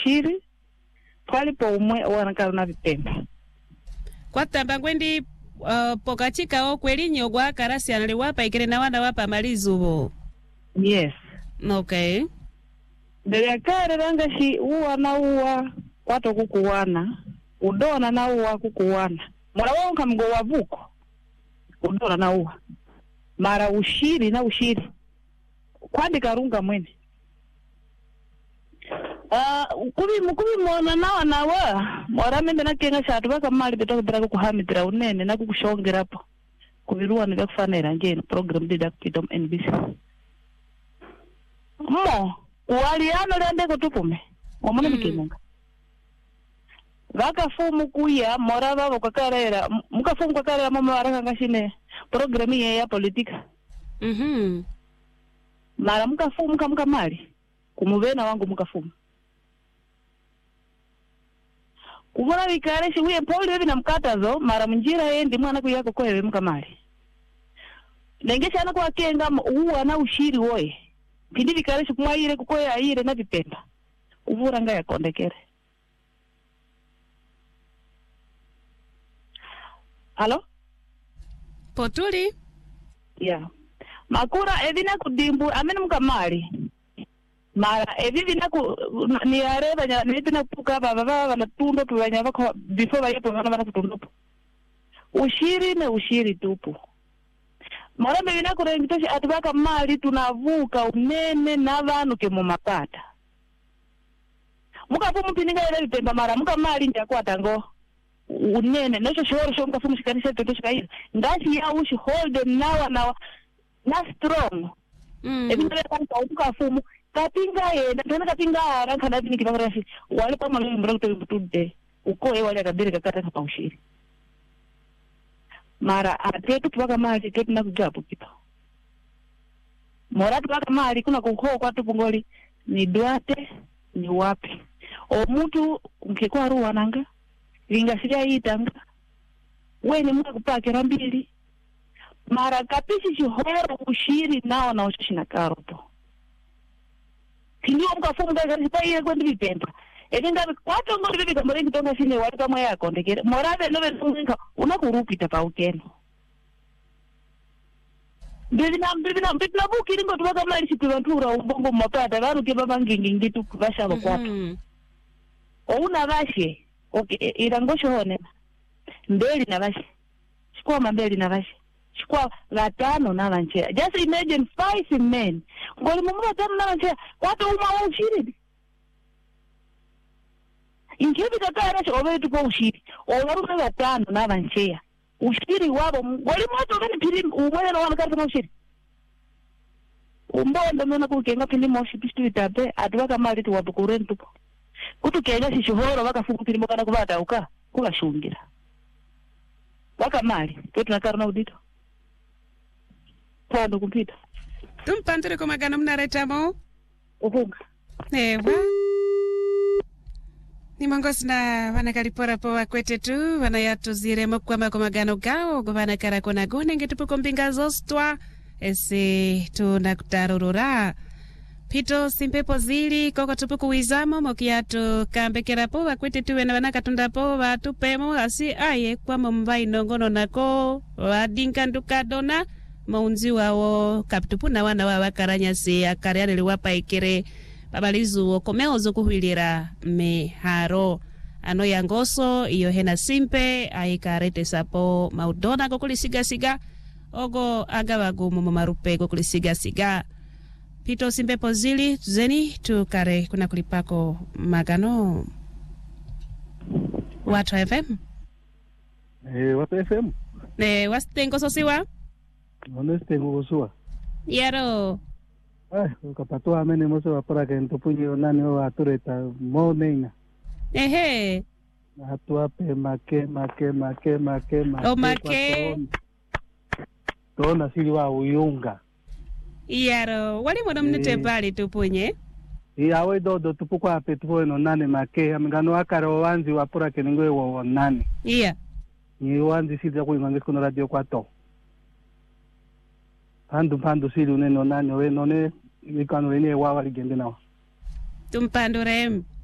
ushiri palipo umwe wanakala na vipemba kwatamba ngwendi pokachika o kwelinyo gwa karasi analiwapa ikire na wana wapa malizubo. Yes. Okay. Mbele kare rangashi uwa na uwa watu kukuwana udona na uwa kukuwana mara wonka mgo wavuko udona na uwa mara ushiri na ushiri kwandi karunga mwene kubi mona nawa nawa mora mende na kenga shatu baka mali betoka bira kuhamidira unene na kukushongera hapo kubiruwa nikakufanira nje program dida kupita NBC mo waliano lende kutupume omone mikimunga vakafumu kuya mora babo kwakarera mukafumu kwakarera mama waraka ngashine program ya politika mara mukafumu muka mali kumuvena wangu mukafumu kumona vikare shiwe Paul hivi na mkatazo mara munjira yendi mwana kuyako kwewe mukamali nengesha na kwa kenga uwa na ushiri woye pindi vikare shikumwaire kukoya aire na vipemba uvura nga yakondekere. Halo? Potuli? Yeah. Makura evina kudimbu amene mukamali mara evina ni areva nya nipina kuka baba na tundo tuwanya bako before bayepo bana kutundopo ushiri na ushiri tupu mara mevina kurengitoshi atubaka mali tunavuka unene na vanu ke mu mapata mukafu mpinga ile vipemba mara mukamali nja kwatango unene nacho shoro sho mukafu mshikanisha toto shikaira ngasi ya ushi hold nawa na strong evina kwa mukafu kapinga yenda tena kapinga ranka na bini kibangarashi wale kama leo mbona kutude uko wale kabiri kakata kwa ushiri mara atetu tupaka mali tetu na kujabu kipa mora tupaka mali kuna kuho kwa tupungoli ni duate ni wapi o mtu mkekwa ruwa nanga vinga sija itanga weni mwa kupake rambili mara kapisi shihoro ushiri nao na ushishina karoto kinyo mkafumu gari pa iye kwendi vipemba elinga kwato ngori bibi kamore kitonga sine watu kama yako ndekere morabe no betunga unakurupita pa ukeno bibina buki lingo tubaka mali sipivantura ubongo mapata banu ke baba ngingi tu kubasha bakwato ouna bashe okay irangosho hone mbeli na bashe shikwa mambeli na bashe shikwa latano na lanchea just imagine 5 men ngoli mumura tano na lanchea watu uma ushiri ingebi kakara sho obetu kwa ushiri owaruka latano na lanchea ushiri wabo ngoli moto ngani pili umwe na wanakata na ushiri umbondo mena kukenga pili moshi pistu itape atwaka mali tu wabukureni tupo kutukenga shishuhoro wakafuku pili mokana kubata uka kubashungira waka mali kwetu nakara na udito pando kumpita tumpandire kwa magana mnaretamo uhunga ewa ni mongosi na wanakalipora po wakwete tu wanayatuzire mokwama kwa magano gao guvana karakona gune ngetupuko mbinga zostwa esi tunakutarurura pito simpepo zili koko tupuku wizamo mokiatu kambekera po wakwete tuwe na wanakatunda po watupemo asi aye kwa mumbai nongono nako wadinka dona maunzi wao kapitupu na wana wa wakaranyasi akariane liwapa ikere babalizu okomeozo kuhwilira meharo ano yangoso iyo hena simpe aikarete sapo maudona kokulisiga ogo agawagumu mamarupe kokulisiga pito simpe pozili tuzeni tukare kuna kulipako magano watu FM watu FM wasitengo sosiwa Honestego gusua. Yaro. Kapatoa mene moso wapara ke ntopunyo nani o atureta moneina. Ehe. Atua pe make. O make. Tona sili wa uyunga. Yaro, wali mwana mnete pali tupunye? Awe dodo tupuko ape tupo no nane make amgano akaro wanzi wapura ke ngwe wo nane. Iya. Ni wanzi sili ko ingange kono radio kwato. Pandu sili uneno nani we none ikano ene wawa ligende nawa tumpandurem